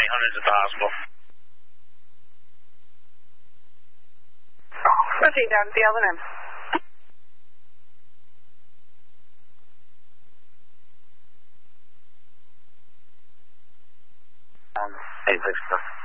1-800's at the hospital. Proceed down to the L&M. 8-6.